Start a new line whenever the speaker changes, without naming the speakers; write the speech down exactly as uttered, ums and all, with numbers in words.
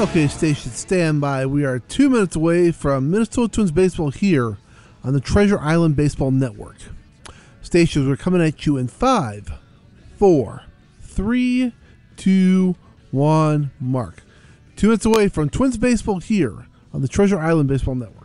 Okay, station, stand by. We are two minutes away from Minnesota Twins baseball here on the Treasure Island Baseball Network. Stations, we're coming at you in five, four, three, two, one, mark. Two minutes away from Twins baseball here on the Treasure Island Baseball Network.